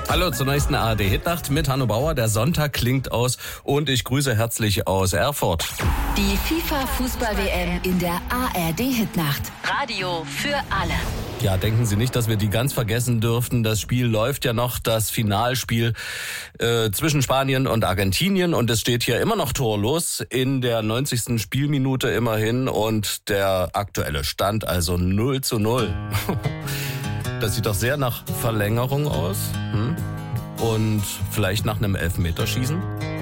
Hallo zur nächsten ARD-Hitnacht mit Hanno Bauer. Der Sonntag klingt aus und ich grüße herzlich aus Erfurt. Die FIFA-Fußball-WM in der ARD-Hitnacht. Radio für alle. Ja, denken Sie nicht, dass wir die ganz vergessen dürften. Das Spiel läuft ja noch, das Finalspiel zwischen Spanien und Argentinien. Und es steht hier immer noch torlos in der 90. Spielminute immerhin. Und der aktuelle Stand also 0:0. Das sieht doch sehr nach Verlängerung aus. Und vielleicht nach einem Elfmeterschießen.